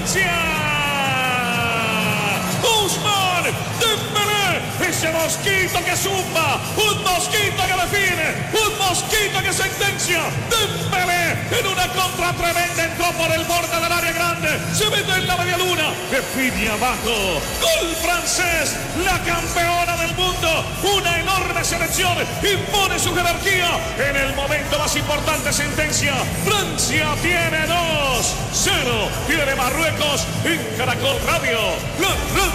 Francia. Ousmane Dembélé, ese mosquito que zumba, un mosquito que define, un mosquito que sentencia. Dembélé en una contra tremenda entró por el borde del área grande, se mete en la media luna, define abajo. Gol francés, la campeona del mundo, una enorme selección, impone su jerarquía en el momento más importante, sentencia. Francia tiene 2-0, tiene Marruecos en Caracol Radio.